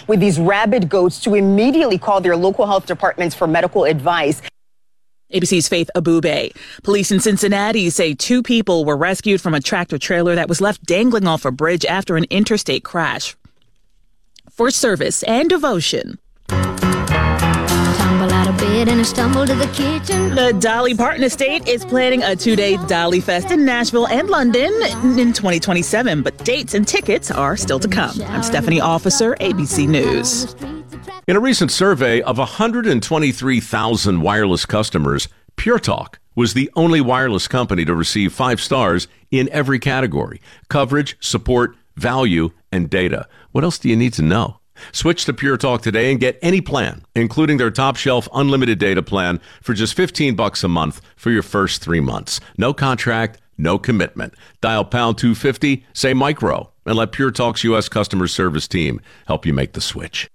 with these rabid goats to immediately call their local health departments for medical advice. ABC's Faith Abube. Police in Cincinnati say 2 people were rescued from a tractor trailer that was left dangling off a bridge after an interstate crash. For service and devotion, Tumble out of bed and I stumble to the kitchen. the Dolly Parton Estate is planning a 2-day Dolly Fest in Nashville and London in 2027, but dates and tickets are still to come. I'm Stephanie Officer, ABC News. In a recent survey of 123,000 wireless customers, Pure Talk was the only wireless company to receive 5 stars in every category: coverage, support, value, and data. What else do you need to know? Switch to Pure Talk today and get any plan, including their top shelf unlimited data plan for just $15 a month for your first 3 months. No contract, no commitment. Dial pound 250, say micro, and let Pure Talk's U.S. customer service team help you make the switch.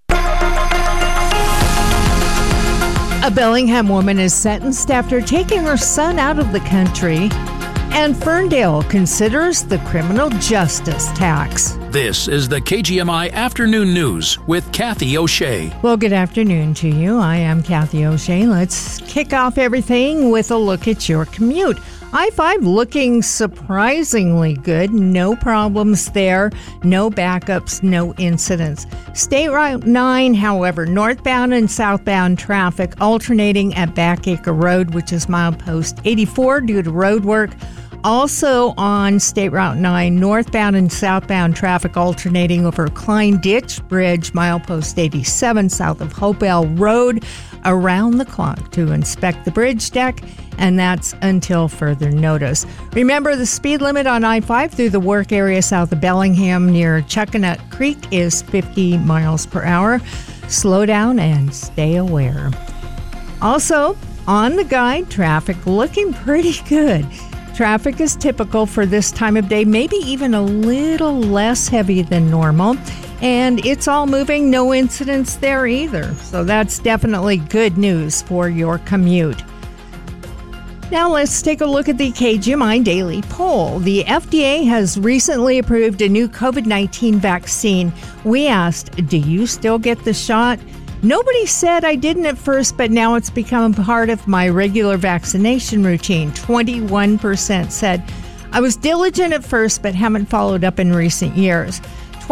A Bellingham woman is sentenced after taking her son out of the country, and Ferndale considers the criminal justice tax. This is the KGMI Afternoon News with Kathy O'Shea. Well, good afternoon to you. I am Kathy O'Shea. Let's kick off everything with a look at your commute. I-5 looking surprisingly good. No problems there. No backups, no incidents. State Route 9, however, northbound and southbound traffic alternating at Backacre Road, which is milepost 84 due to road work. Also on State Route 9, northbound and southbound traffic alternating over Klein Ditch Bridge, milepost 87 south of Hopewell Road, around the clock to inspect the bridge deck, and that's until further notice. Remember, the speed limit on I-5 through the work area south of Bellingham near Chuckanut Creek is 50 miles per hour. Slow down and stay aware. Also, on the guide, traffic looking pretty good. Traffic is typical for this time of day, maybe even a little less heavy than normal. And it's all moving, no incidents there either. So that's definitely good news for your commute. Now let's take a look at the KGMI Daily Poll. The FDA has recently approved a new COVID-19 vaccine. We asked, do you still get the shot? Nobody said I didn't at first, but now it's become part of my regular vaccination routine. 21% said, I was diligent at first, but haven't followed up in recent years.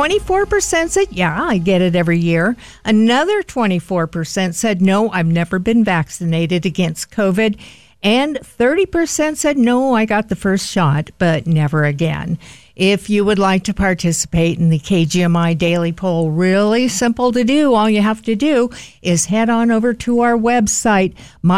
24% said, yeah, I get it every year. Another 24% said, no, I've never been vaccinated against COVID. And 30% said, no, I got the first shot, but never again. If you would like to participate in the KGMI Daily Poll, really simple to do. All you have to do is head on over to our website,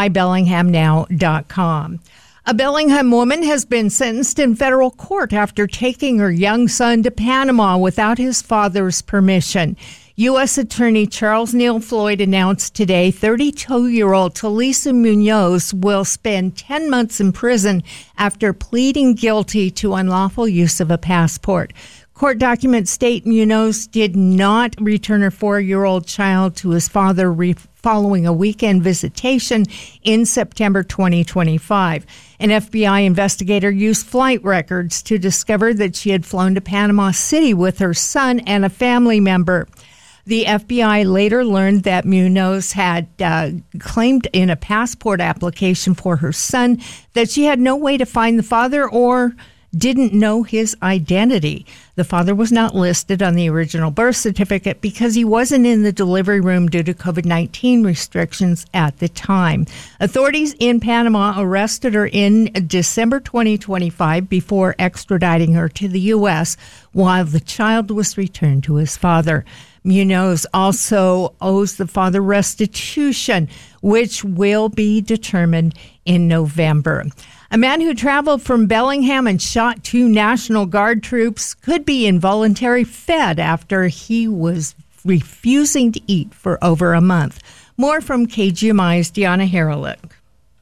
mybellinghamnow.com. A Bellingham woman has been sentenced in federal court after taking her young son to Panama without his father's permission. U.S. Attorney Charles Neal Floyd announced today 32-year-old Talisa Munoz will spend 10 months in prison after pleading guilty to unlawful use of a passport. Court documents state Munoz did not return her 4-year-old child to his father following a weekend visitation in September 2025. An FBI investigator used flight records to discover that she had flown to Panama City with her son and a family member. The FBI later learned that Munoz had claimed in a passport application for her son that she had no way to find the father or didn't know his identity. The father was not listed on the original birth certificate because he wasn't in the delivery room due to COVID-19 restrictions at the time. Authorities in Panama arrested her in December 2025 before extraditing her to the U.S. while the child was returned to his father. Munoz also owes the father restitution, which will be determined in November. A man who traveled from Bellingham and shot 2 National Guard troops could be involuntarily fed after he was refusing to eat for over a month. More from KGMI's Deanna Haralick.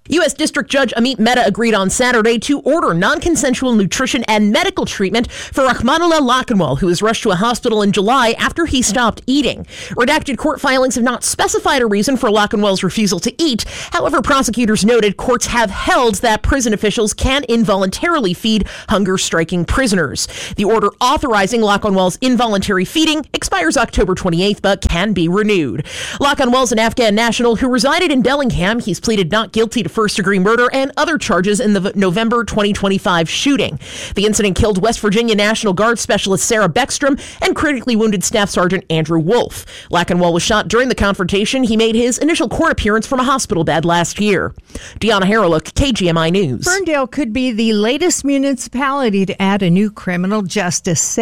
U.S. District Judge Amit Mehta agreed on Saturday to order non-consensual nutrition and medical treatment for Rahmanullah Lakhanwal, who was rushed to a hospital in July after he stopped eating. Redacted court filings have not specified a reason for Lakhanwal's refusal to eat. However, prosecutors noted courts have held that prison officials can involuntarily feed hunger-striking prisoners. The order authorizing Lakhanwal's involuntary feeding expires October 28th, but can be renewed. Lakhanwal's an Afghan national who resided in Bellingham. He's pleaded not guilty to first-degree murder and other charges in the November 2025 shooting. The incident killed West Virginia National Guard Specialist Sarah Beckstrom and critically wounded Staff Sergeant Andrew Wolf. Lakhanwal was shot during the confrontation. He made his initial court appearance from a hospital bed last year. Deanna Harreluk, KGMI News. Ferndale could be the latest municipality to add a new criminal justice